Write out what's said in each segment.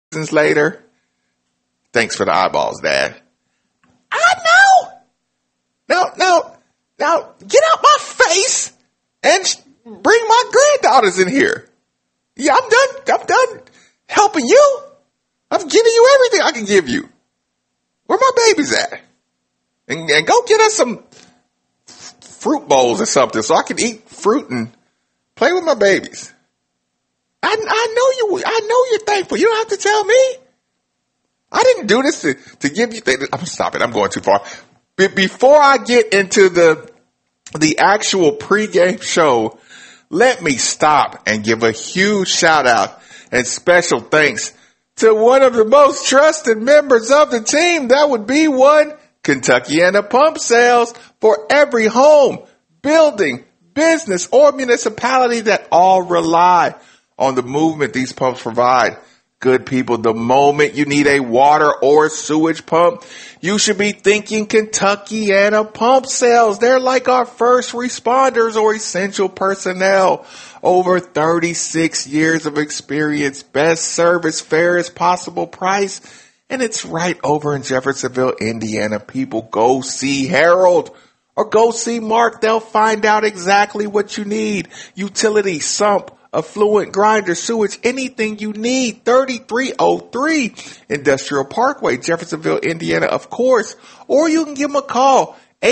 seasons later. Thanks for the eyeballs, Dad. I know. Now, get out my face and bring my granddaughters in here. Yeah, I'm done helping you. I'm giving you everything I can give you. Where my babies at? And go get us some fruit bowls or something so I can eat fruit and play with my babies. I know you're thankful. You don't have to tell me. I didn't do this to give you things. I'm stop it. I'm going too far. Before I get into the actual pregame show, let me stop and give a huge shout out and special thanks to one of the most trusted members of the team. That would be one Kentuckiana Pump Sales, for every home, building, business, or municipality that all rely on the movement these pumps provide. Good people, the moment you need a water or sewage pump, you should be thinking Kentuckiana Pump Sales. They're like our first responders or essential personnel. Over 36 years of experience, best service, fairest possible price. And it's right over in Jeffersonville, Indiana. People, go see Harold or go see Mark. They'll find out exactly what you need. Utility, sump, affluent, grinder, sewage, anything you need. 3303 Industrial Parkway, Jeffersonville, Indiana, of course. Or you can give them a call,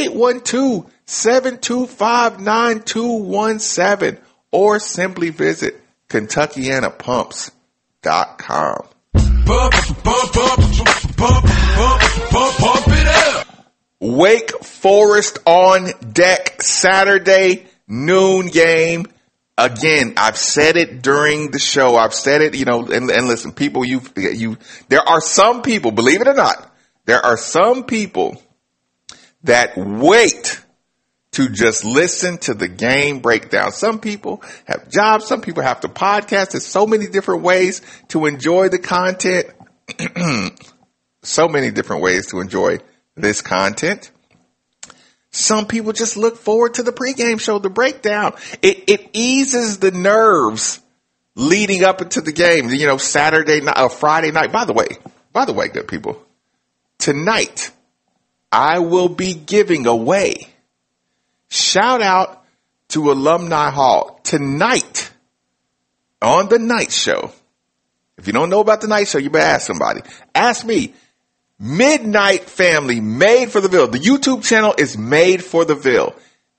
812-725-9217, or simply visit KentuckianaPumps.com. Wake Forest on deck, Saturday noon game. Again, I've said it during the show. I've said it, and listen, people, there are some people, believe it or not, there are some people that wait to just listen to the game breakdown. Some people have jobs. Some people have to podcast. There's so many different ways to enjoy the content. So many different ways to enjoy this content. Some people just look forward to the pregame show, the breakdown. It eases the nerves leading up into the game. Saturday night or Friday night. By the way, good people, tonight I will be giving away. Shout out to Alumni Hall tonight on the night show. If you don't know about the night show, you better ask somebody. Ask me. Midnight Family, Made for the Ville. The YouTube channel is Made for the Ville.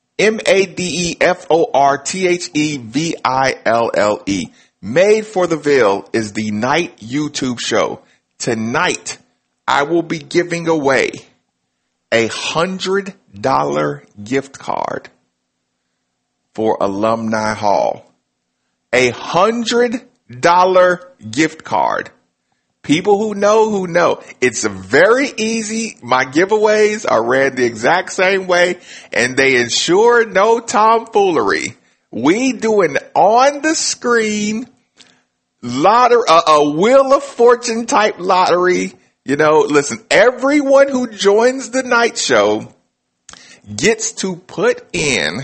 MadeForTheVille. Made for the Ville is the night YouTube show. Tonight, I will be giving away a $100 gift card for Alumni Hall. A $100 gift card. People who know. It's very easy. My giveaways are ran the exact same way, and they ensure no tomfoolery. We do an on-the-screen lottery, a Wheel of Fortune type lottery. Listen, everyone who joins the night show gets to put in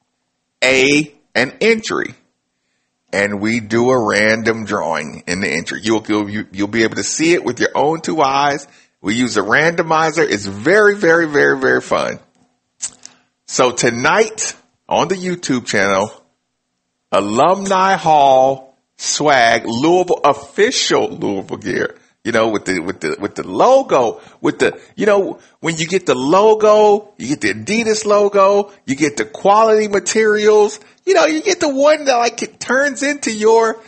an entry. And we do a random drawing in the entry. You'll be able to see it with your own two eyes. We use a randomizer. It's very, very, very, very fun. So tonight on the YouTube channel, Alumni Hall swag, Louisville, official Louisville gear. With the logo, when you get the logo, you get the Adidas logo, you get the quality materials, you get the one that it turns into your,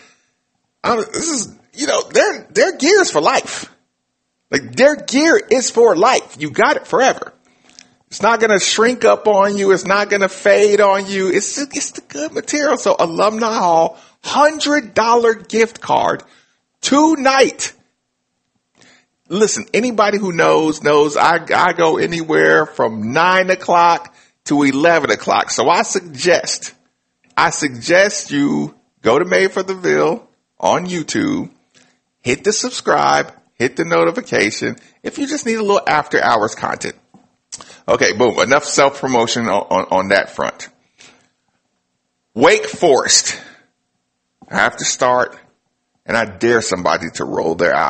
their gear is for life. Their gear is for life. You got it forever. It's not going to shrink up on you. It's not going to fade on you. It's the good material. So Alumni Hall, $100 gift card tonight. Listen, anybody who knows I go anywhere from 9 o'clock to 11 o'clock. So I suggest you go to Made for the Ville on YouTube, hit the subscribe, hit the notification if you just need a little after hours content. Okay, boom. Enough self-promotion on that front. Wake Forest. I have to start, and I dare somebody to roll their eyes.